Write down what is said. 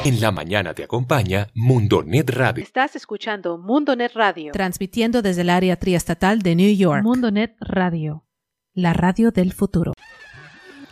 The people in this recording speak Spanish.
En la mañana te acompaña Mundonet Radio. Estás escuchando Mundonet Radio, transmitiendo desde el área triestatal de New York. Mundonet Radio, la radio del futuro.